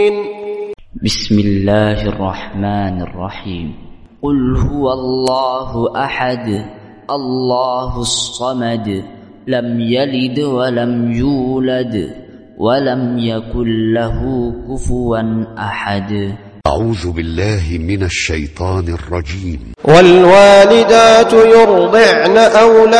بسم الله الرحمن الرحيم. قل هو الله أحد الله الصمد لم يلد ولم يولد ولم يكن له كفوا أحد. أعوذ بالله من الشيطان الرجيم. والوالدات يرضعن أولادهن